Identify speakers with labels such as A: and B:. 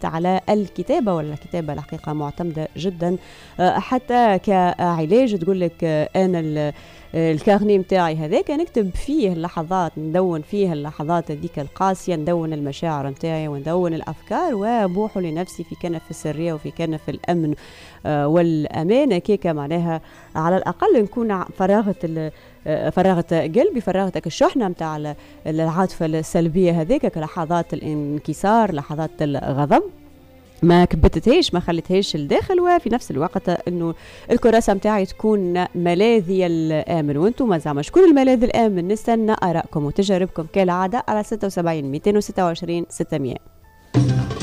A: تعودت على الكتابة، ولا الكتابة الحقيقة معتمدة جدا حتى كعلاج. تقول لك أنا الكارني متاعي هذاك نكتب فيه اللحظات، ندون فيه اللحظات هذيك القاسية، ندون المشاعر متاعي وندون الأفكار، وبوح لنفسي في كنف السرية وفي كنف الأمن والأمان. كيكا معناها على الأقل نكون فرغت قلبي، فرغتك الشحنة متاع العاطفة السلبية هذيك، كلحظات الانكسار، لحظات الغضب ما كبتتهاش، ما خلتهاش الداخل، وفي نفس الوقت انه الكراسه متاعي تكون ملاذي الامن. وانتم زعما شكون الملاذ الامن؟ نستنى ارائكم وتجاربكم كالعاده على 76 226 600.